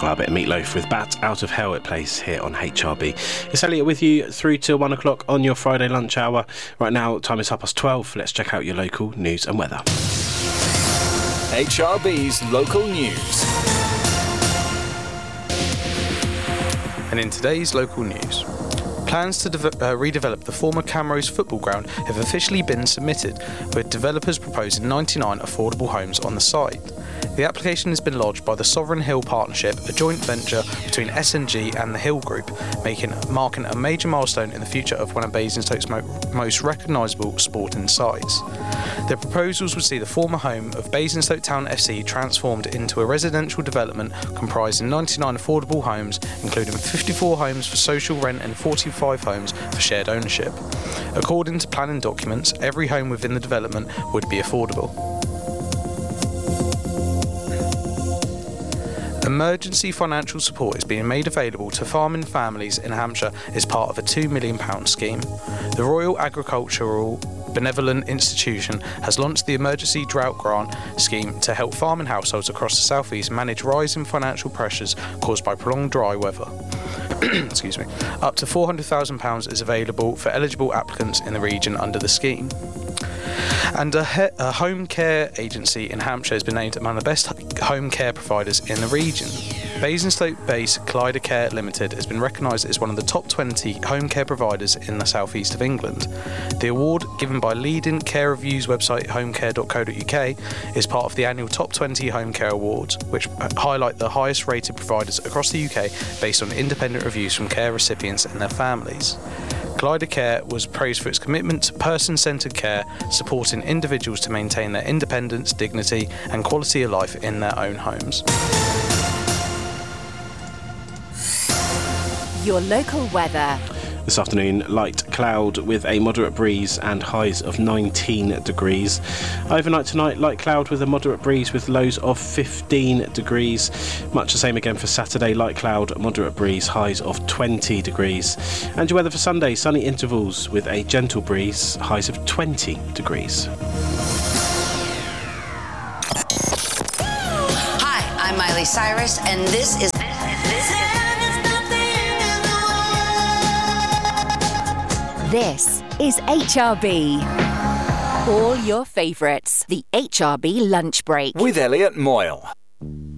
Well, a bit of Meatloaf with Bat Out of Hell. It plays here on HRB. It's Elliot with you through till 1 o'clock on your Friday lunch hour. Right now, time is 12:30. Let's check out your local news and weather. HRB's local news. And in today's local news, plans to redevelop the former Camrose football ground have officially been submitted, with developers proposing 99 affordable homes on the site. The application has been lodged by the Sovereign Hill Partnership, a joint venture between S&G and the Hill Group, marking a major milestone in the future of one of Basingstoke's most recognisable sporting sites. The proposals would see the former home of Basingstoke Town FC transformed into a residential development comprising 99 affordable homes, including 54 homes for social rent and 45 homes for shared ownership. According to planning documents, every home within the development would be affordable. Emergency financial support is being made available to farming families in Hampshire as part of a £2 million scheme. The Royal Agricultural Benevolent Institution has launched the Emergency Drought Grant scheme to help farming households across the southeast manage rising financial pressures caused by prolonged dry weather. Excuse me. Up to £400,000 is available for eligible applicants in the region under the scheme. And a home care agency in Hampshire has been named among the best home care providers in the region. Basingstoke-based Clyde Care Limited has been recognised as one of the top 20 home care providers in the southeast of England. The award, given by leading care reviews website homecare.co.uk, is part of the annual Top 20 Home Care Awards, which highlight the highest rated providers across the UK based on independent reviews from care recipients and their families. Clyde Care was praised for its commitment to person-centred care, supporting individuals to maintain their independence, dignity and quality of life in their own homes. Your local weather. This afternoon, light cloud with a moderate breeze and highs of 19 degrees. Overnight tonight, light cloud with a moderate breeze with lows of 15 degrees. Much the same again for Saturday, light cloud, moderate breeze, highs of 20 degrees. And your weather for Sunday, sunny intervals with a gentle breeze, highs of 20 degrees. Hi, I'm Miley Cyrus, and this is... This is HRB. All your favourites. The HRB Lunch Break. With Elliot Moyle.